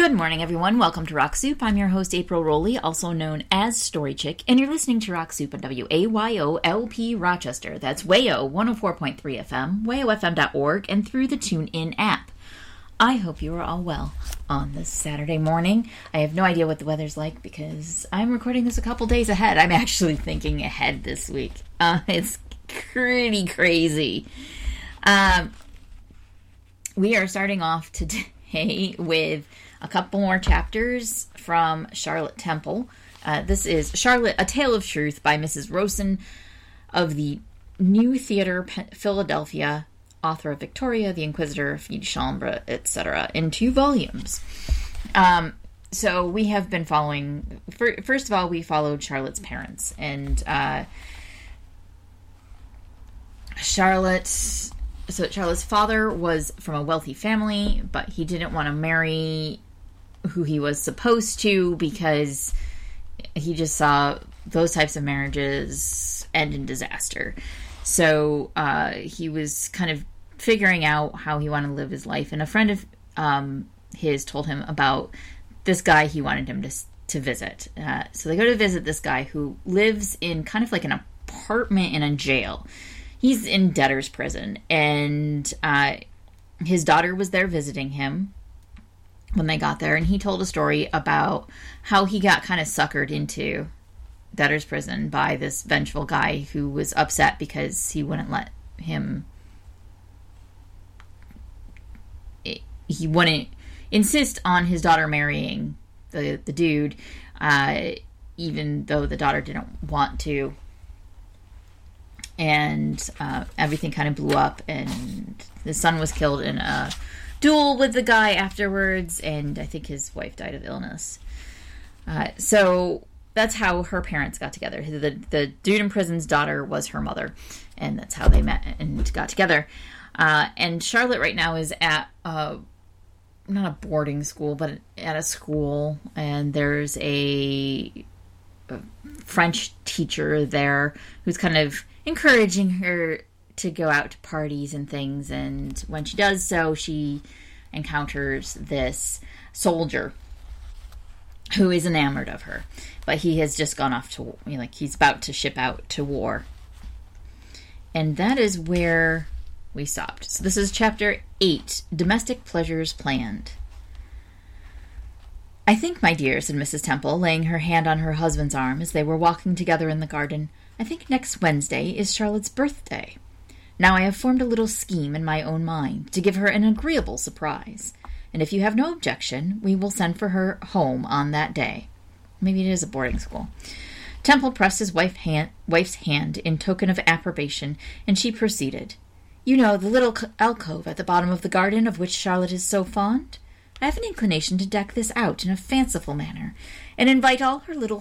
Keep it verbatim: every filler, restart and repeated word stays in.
Good morning, everyone. Welcome to Rock Soup. I'm your host, April Rowley, also known as Story Chick, and you're listening to Rock Soup on W A Y O L P Rochester. That's W A O one oh four point three F M, W A O F M dot org, and through the TuneIn app. I hope you are all well on this Saturday morning. I have no idea what the weather's like because I'm recording this a couple days ahead. I'm actually thinking ahead this week. Uh, it's pretty crazy. Um, we are starting off today with a couple more chapters from Charlotte Temple. Uh, this is Charlotte, A Tale of Truth by Missus Rosen of the New Theater, Philadelphia, author of Victoria, The Inquisitor, Fille de Chambre, et cetera, in two volumes. Um, so we have been following, for, first of all, we followed Charlotte's parents, and uh, Charlotte, so Charlotte's father was from a wealthy family, but he didn't want to marry who he was supposed to because he just saw those types of marriages end in disaster. So uh, he was kind of figuring out how he wanted to live his life, and a friend of um, his told him about this guy he wanted him to to visit. Uh, so they go to visit this guy who lives in kind of like an apartment in a jail. He's in debtor's prison, and uh, his daughter was there visiting him when they got there, and he told a story about how he got kind of suckered into debtor's prison by this vengeful guy who was upset because he wouldn't let him, he wouldn't insist on his daughter marrying the, the dude, uh, even though the daughter didn't want to. And uh, everything kind of blew up, and his son was killed in a duel with the guy afterwards, and I think his wife died of illness. Uh, so that's how her parents got together. The, the dude in prison's daughter was her mother, and that's how they met and got together. Uh, and Charlotte right now is at, uh, not a boarding school, but at a school, and there's a, a French teacher there who's kind of encouraging her to go out to parties and things, and when she does so, she encounters this soldier who is enamored of her, but he has just gone off to, you know, like he's about to ship out to war. And that is where we stopped. So this is chapter eight, Domestic Pleasures Planned. "I think, my dear," said Missus Temple, laying her hand on her husband's arm as they were walking together in the garden, "I think next Wednesday is Charlotte's birthday. Now I have formed a little scheme in my own mind to give her an agreeable surprise, and if you have no objection, we will send for her home on that day." Maybe it is a boarding school. Temple pressed his wife hand, wife's hand in token of approbation, and she proceeded. "You know the little alcove at the bottom of the garden of which Charlotte is so fond? I have an inclination to deck this out in a fanciful manner, and invite all her little